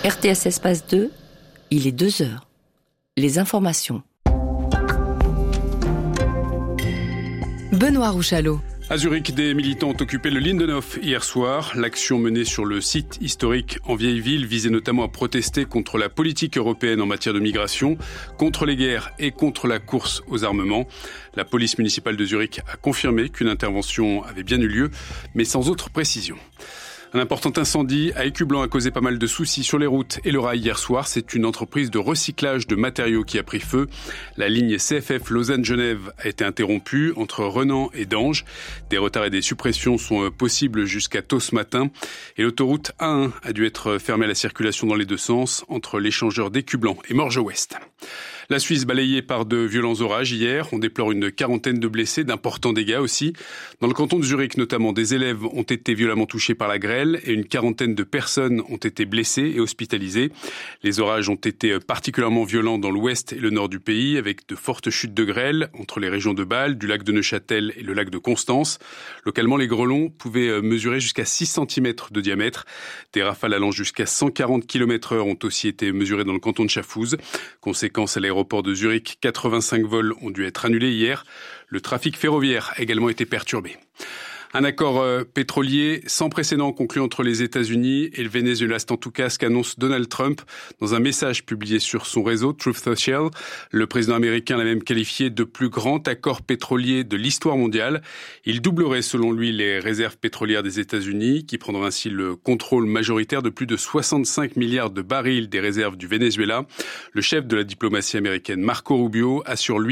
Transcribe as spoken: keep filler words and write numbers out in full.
R T S Espace deux, il est deux heures. Les informations. Benoît Rouchalot. À Zurich, des militants ont occupé le Lindenhof hier soir. L'action menée sur le site historique en vieille ville visait notamment à protester contre la politique européenne en matière de migration, contre les guerres et contre la course aux armements. La police municipale de Zurich a confirmé qu'une intervention avait bien eu lieu, mais sans autre précision. Un important incendie à Écublens a causé pas mal de soucis sur les routes et le rail hier soir. C'est une entreprise de recyclage de matériaux qui a pris feu. La ligne C F F Lausanne-Genève a été interrompue entre Renan et Dange. Des retards et des suppressions sont possibles jusqu'à tôt ce matin. Et l'autoroute A un a dû être fermée à la circulation dans les deux sens entre l'échangeur d'Écublens et Morges-Ouest. La Suisse balayée par de violents orages hier. On déplore une quarantaine de blessés, d'importants dégâts aussi. Dans le canton de Zurich notamment, des élèves ont été violemment touchés par la grêle et une quarantaine de personnes ont été blessées et hospitalisées. Les orages ont été particulièrement violents dans l'ouest et le nord du pays avec de fortes chutes de grêle entre les régions de Bâle, du lac de Neuchâtel et le lac de Constance. Localement, les grêlons pouvaient mesurer jusqu'à six centimètres de diamètre. Des rafales allant jusqu'à cent quarante kilomètres heure ont aussi été mesurées dans le canton de Schaffhouse. Conséquence à l'aéroport de Zurich, quatre-vingt-cinq vols ont dû être annulés hier. Le trafic ferroviaire a également été perturbé. Un accord euh, pétrolier sans précédent conclu entre les États-Unis et le Venezuela. C'est en tout cas ce qu'annonce Donald Trump dans un message publié sur son réseau Truth Social. Le président américain l'a même qualifié de plus grand accord pétrolier de l'histoire mondiale. Il doublerait selon lui les réserves pétrolières des États-Unis, qui prendront ainsi le contrôle majoritaire de plus de soixante-cinq milliards de barils des réserves du Venezuela. Le chef de la diplomatie américaine, Marco Rubio, assure lui